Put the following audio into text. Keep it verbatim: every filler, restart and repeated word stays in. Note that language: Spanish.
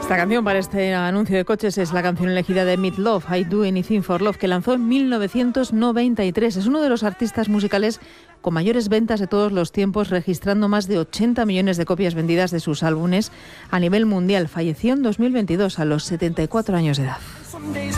Esta canción para este anuncio de coches es la canción elegida de Meat Loaf, I Do Anything for Love, que lanzó en mil novecientos noventa y tres. Es uno de los artistas musicales con mayores ventas de todos los tiempos, registrando más de ochenta millones de copias vendidas de sus álbumes a nivel mundial. Falleció en dos mil veintidós a los setenta y cuatro años de edad.